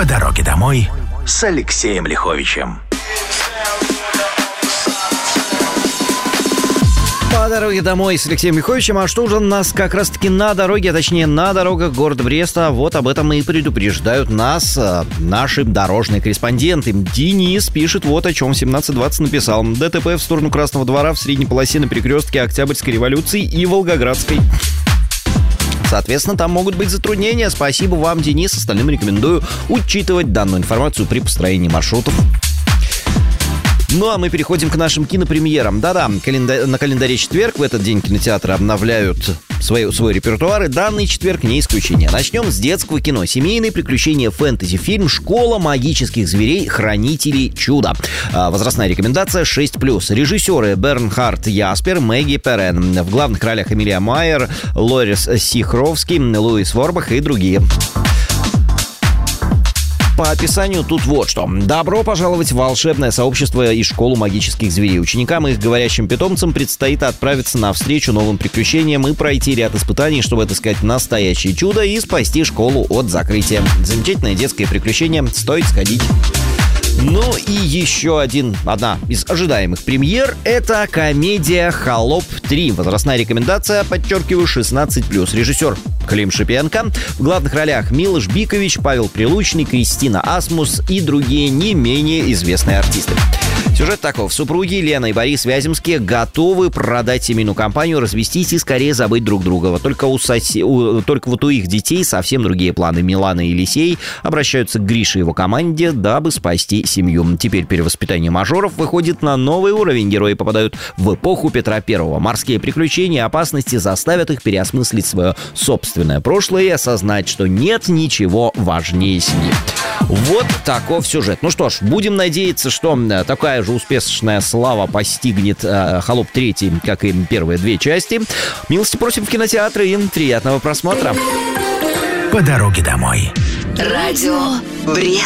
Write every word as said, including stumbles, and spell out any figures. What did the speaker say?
По дороге домой с Алексеем Лиховичем. По дороге домой с Алексеем Лиховичем. А что же у нас как раз-таки на дороге, а точнее на дорогах города Бреста? Вот об этом и предупреждают нас э, наши дорожные корреспонденты. Денис пишет вот о чем. семнадцать двадцать написал. ДТП в сторону Красного двора в средней полосе на перекрестке Октябрьской революции и Волгоградской. Соответственно, там могут быть затруднения. Спасибо вам, Денис. Остальным рекомендую учитывать данную информацию при построении маршрутов. Ну, а мы переходим к нашим кинопремьерам. Да-да, календа... на календаре четверг. В этот день кинотеатры обновляют свой, свой репертуар. И данный четверг не исключение. Начнем с детского кино. Семейные приключения, фэнтези-фильм «Школа магических зверей. Хранители чуда». А, возрастная рекомендация шесть плюс. Режиссеры Бернхард Яспер, Мэгги Перен. В главных ролях Эмилия Майер, Лорис Сихровский, Луис Ворбах и другие. По описанию тут вот что. Добро пожаловать в волшебное сообщество и школу магических зверей. Ученикам и их говорящим питомцам предстоит отправиться навстречу новым приключениям и пройти ряд испытаний, чтобы отыскать настоящее чудо и спасти школу от закрытия. Замечательное детское приключение. Стоит сходить. Ну и еще один, одна из ожидаемых премьер – это комедия «Холоп три». Возрастная рекомендация, подчеркиваю, шестнадцать плюс. Режиссер Клим Шипенко. В главных ролях Милош Бикович, Павел Прилучный, Кристина Асмус и другие не менее известные артисты. Сюжет таков. Супруги Лена и Борис Вяземские готовы продать семейную компанию, развестись и скорее забыть друг друга. Вот только, у сосе... у... только вот у их детей совсем другие планы. Милана и Елисей обращаются к Грише и его команде, дабы спасти семью. Теперь перевоспитание мажоров выходит на новый уровень. Герои попадают в эпоху Петра Первого. Морские приключения и опасности заставят их переосмыслить свое собственное прошлое и осознать, что нет ничего важнее семьи. Вот таков сюжет. Ну что ж, будем надеяться, что такая же успешная слава постигнет э, «Холоп три», как и первые две части. Милости просим в кинотеатры и приятного просмотра. По дороге домой. Радио Брест.